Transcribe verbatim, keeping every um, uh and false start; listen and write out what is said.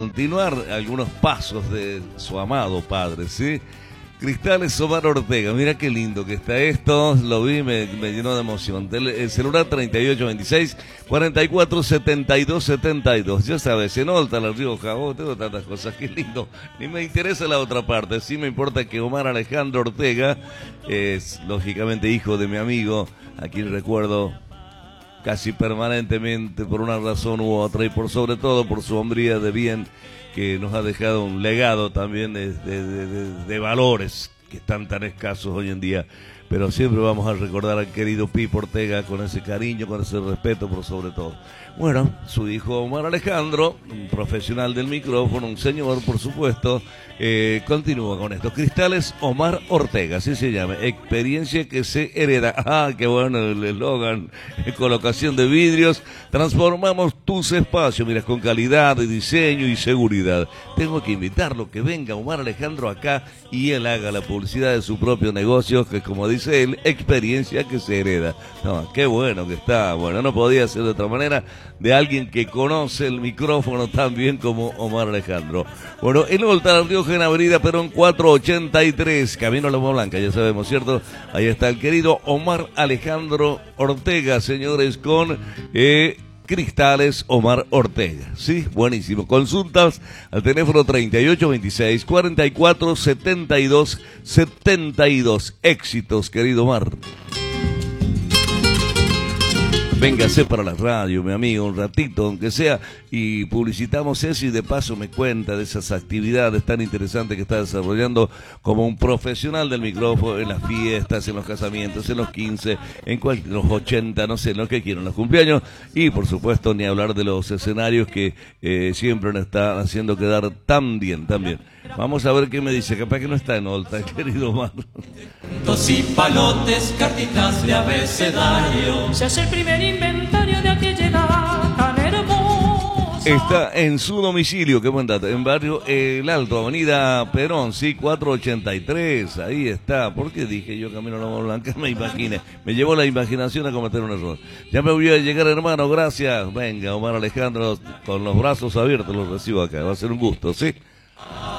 continuar algunos pasos de su amado padre, ¿sí? Cristales Omar Ortega, mira qué lindo que está esto, lo vi, me, me llenó de emoción. El celular treinta y ocho veintiséis, cuarenta y cuatro setenta y dos setenta y dos, ya sabes, en Olta, La Rioja, oh, tengo tantas cosas, qué lindo. Ni me interesa la otra parte, sí me importa que Omar Alejandro Ortega es lógicamente hijo de mi amigo, a quien recuerdo casi permanentemente por una razón u otra y por sobre todo por su hombría de bien, que nos ha dejado un legado también de, de, de, de valores que están tan escasos hoy en día, pero siempre vamos a recordar al querido Pipo Ortega con ese cariño, con ese respeto por sobre todo. Bueno, su hijo Omar Alejandro, un profesional del micrófono, un señor por supuesto, eh, continúa con esto. Cristales Omar Ortega, así se llama, experiencia que se hereda. Ah, qué bueno el eslogan, colocación de vidrios, transformamos tus espacios, mira, con calidad de diseño y seguridad. Tengo que invitarlo, que venga Omar Alejandro acá y él haga la publicidad de su propio negocio, que como dice él, experiencia que se hereda. No, qué bueno que está, bueno, no podía ser de otra manera, de alguien que conoce el micrófono tan bien como Omar Alejandro. Bueno, en Olta, La Rioja, en Avenida Perón cuatrocientos ochenta y tres, camino a Loma Blanca, ya sabemos, ¿cierto? Ahí está el querido Omar Alejandro Ortega, señores, con eh, Cristales Omar Ortega. Sí, buenísimo. Consultas al teléfono treinta y ocho veintiséis, cuarenta y cuatro setenta y dos setenta y dos. Éxitos, querido Omar. Véngase para la radio, mi amigo, un ratito, aunque sea, y publicitamos eso y de paso me cuenta de esas actividades tan interesantes que está desarrollando como un profesional del micrófono en las fiestas, en los casamientos, en los quince, en cual, los ochenta, no sé, en lo que quieran, los cumpleaños, y por supuesto ni hablar de los escenarios que eh, siempre nos están haciendo quedar tan bien, tan bien. Vamos a ver qué me dice, capaz que no está en Olta, querido Omar. Y palotes, cartitas de abecedario. Se hace el primer inventario de aquella edad tan hermosa. Está en su domicilio, qué buen dato, en barrio El Alto, avenida Perón, sí, cuatrocientos ochenta y tres, ahí está. ¿Por qué dije yo camino a Loma Blanca? Me imaginé, me llevó la imaginación a cometer un error. Ya me voy a llegar, hermano, gracias. Venga, Omar Alejandro, con los brazos abiertos los recibo acá, va a ser un gusto, ¿sí?